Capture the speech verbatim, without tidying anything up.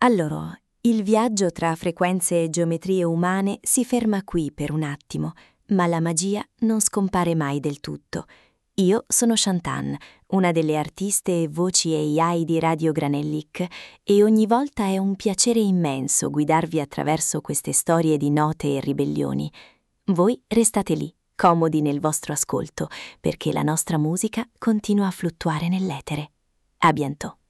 Allora, il viaggio tra frequenze e geometrie umane si ferma qui per un attimo, ma la magia non scompare mai del tutto. Io sono Shantan, una delle artiste e voci A I di Radio Granellic, e ogni volta è un piacere immenso guidarvi attraverso queste storie di note e ribellioni. Voi restate lì, comodi nel vostro ascolto, perché la nostra musica continua a fluttuare nell'etere. A bientôt.